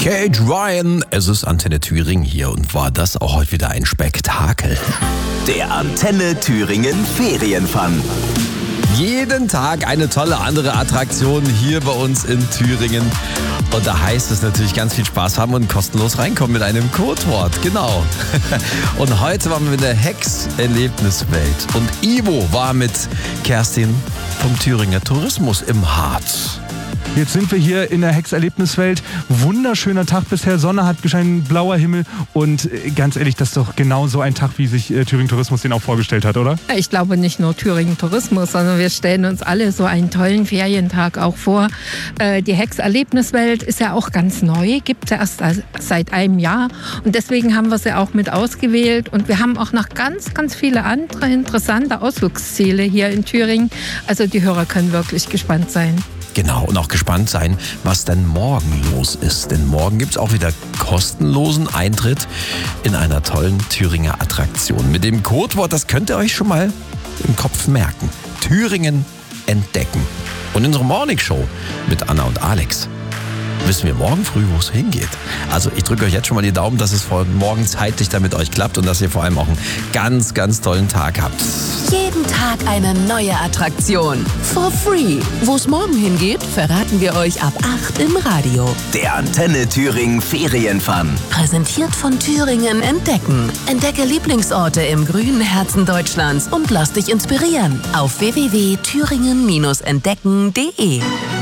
Kate Ryan, es ist Antenne Thüringen hier und war das auch heute wieder ein Spektakel. Der Antenne Thüringen Ferienfun. Jeden Tag eine tolle andere Attraktion hier bei uns in Thüringen. Und da heißt es natürlich ganz viel Spaß haben und kostenlos reinkommen mit einem Codewort. Genau. Und heute waren wir in der Hex-Erlebniswelt. Und Ivo war mit Kerstin vom Thüringer Tourismus im Harz. Jetzt sind wir hier in der Hex-Erlebniswelt. Wunderschöner Tag bisher. Sonne hat gescheint, blauer Himmel. Und ganz ehrlich, das ist doch genau so ein Tag, wie sich Thüringen Tourismus den auch vorgestellt hat, oder? Ich glaube nicht nur Thüringen Tourismus, sondern wir stellen uns alle so einen tollen Ferientag auch vor. Die Hex-Erlebniswelt ist ja auch ganz neu, gibt es ja erst seit einem Jahr. Und deswegen haben wir sie auch mit ausgewählt. Und wir haben auch noch ganz, ganz viele andere interessante Ausflugsziele hier in Thüringen. Also die Hörer können wirklich gespannt sein. Genau, und auch gespannt sein, was denn morgen los ist. Denn morgen gibt es auch wieder kostenlosen Eintritt in einer tollen Thüringer Attraktion. Mit dem Codewort, das könnt ihr euch schon mal im Kopf merken. Thüringen entdecken. Und in unserer Morning Show mit Anna und Alex wissen wir morgen früh, wo es hingeht. Also ich drücke euch jetzt schon mal die Daumen, dass es morgen zeitlich da mit euch klappt und dass ihr vor allem auch einen ganz, ganz tollen Tag habt. Jeden Tag eine neue Attraktion. For free. Wo es morgen hingeht, verraten wir euch ab 8 im Radio. Der Antenne Thüringen Ferienfun. Präsentiert von Thüringen Entdecken. Entdecke Lieblingsorte im grünen Herzen Deutschlands und lass dich inspirieren. Auf www.thüringen-entdecken.de